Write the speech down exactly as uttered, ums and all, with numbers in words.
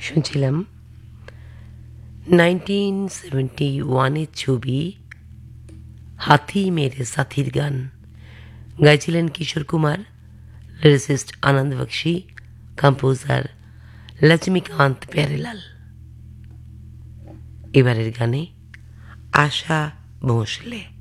শুনছিলাম nineteen seventy ওয়ানের ছবি হাথি মেরে সাথীর গান। গাইছিলেন কিশোর কুমার, লিরিসিস্ট আনন্দ বক্সি, কম্পোজার লক্ষ্মীকান্ত প্যারেলাল। এবারের গানে আশা ভোঁসলে।